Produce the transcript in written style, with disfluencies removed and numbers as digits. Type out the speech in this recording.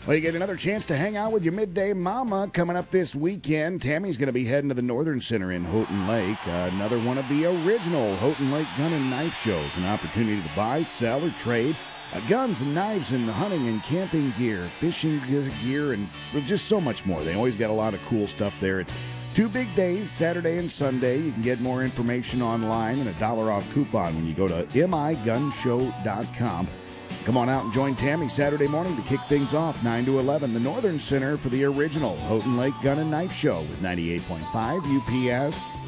Well, you get another chance to hang out with your midday mama coming up this weekend. Tammy's going to be heading to the Northern Center in Houghton Lake. Another one of the original Houghton Lake gun and knife shows. An opportunity to buy, sell, or trade guns and knives and hunting and camping gear, fishing gear, and just so much more. They always got a lot of cool stuff there. It's 2 big days, Saturday and Sunday. You can get more information online and a $1 off coupon when you go to migunshow.com. Come on out and join Tammy Saturday morning to kick things off, 9 to 11, the Northern Center for the original Houghton Lake Gun and Knife Show with 98.5 UPS.